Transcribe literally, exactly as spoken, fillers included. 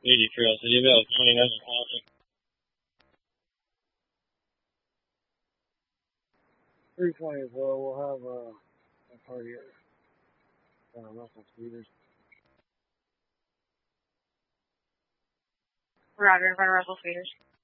eighty Trail City Mill, joining us in Classic. three twenty as well. We'll have uh, a party at uh, Russell Speeders. Roger, in front of Russell Speeders.